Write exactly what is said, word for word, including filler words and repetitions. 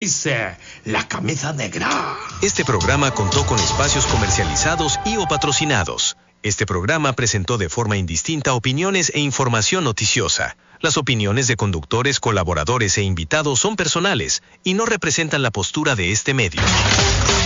dice la camisa negra. Este programa contó con espacios comercializados y o patrocinados. Este programa presentó de forma indistinta opiniones e información noticiosa. Las opiniones de conductores, colaboradores e invitados son personales y no representan la postura de este medio.